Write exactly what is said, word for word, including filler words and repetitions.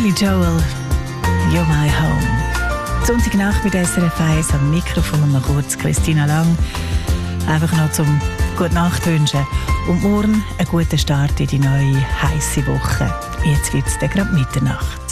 Billy Joel, You're My Home. Sonntagnacht mit S R F eins am Mikrofon noch kurz Christina Lang. Einfach noch zum Gute Nacht wünschen und morgen einen guten Start in die neue heisse Woche. Jetzt wird es dann gerade Mitternacht.